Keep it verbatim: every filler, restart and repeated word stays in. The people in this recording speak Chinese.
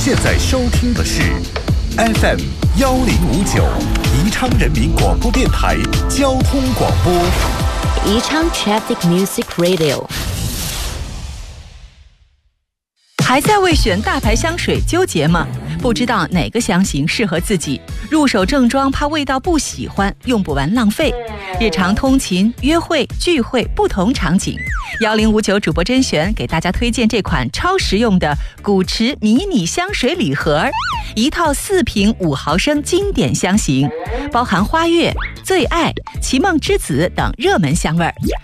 现在收听的是 F M 幺零五九宜昌人民广播电台交通广播， 宜昌 Traffic Music Radio。 还在为选大牌香水纠结吗？不知道哪个香型适合自己，入手正装怕味道不喜欢，用不完浪费。日常通勤、约会、聚会不同场景，幺零五九主播甄选给大家推荐这款超实用的古驰迷你香水礼盒，一套四瓶五毫升经典香型，包含花月、最爱、奇梦之子等热门香味儿。